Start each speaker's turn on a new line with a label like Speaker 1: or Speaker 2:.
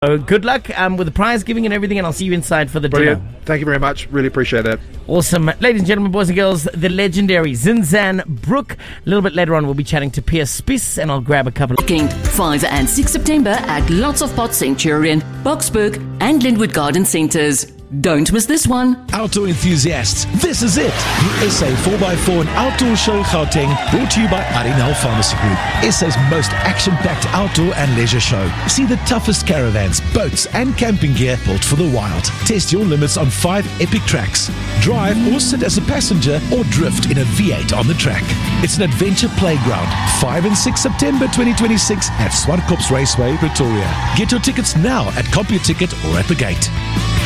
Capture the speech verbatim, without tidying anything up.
Speaker 1: So good luck um, with the prize giving and everything, and I'll see you inside for the
Speaker 2: Brilliant.
Speaker 1: dinner.
Speaker 2: Thank you very much. Really appreciate that.
Speaker 1: Awesome. Ladies and gentlemen, boys and girls, the legendary Zinzan Brooke. A little bit later on, we'll be chatting to Pierre Spies, and I'll grab a couple of...
Speaker 3: five and six September at Lots of Pot Centurion, Boksburg and Linwood Garden Centres. Don't miss this one.
Speaker 4: Outdoor enthusiasts, this is it. The S A four by four and Outdoor Show Gauteng, brought to you by Arinal Pharmacy Group. S A's most action-packed outdoor and leisure show. See the toughest caravans, boats and camping gear built for the wild. Test your limits on five epic tracks. Drive or sit as a passenger or drift in a V eight on the track. It's an adventure playground. five and six September twenty twenty-six at Swartkops Raceway, Pretoria. Get your tickets now at CompuTicket or at the gate.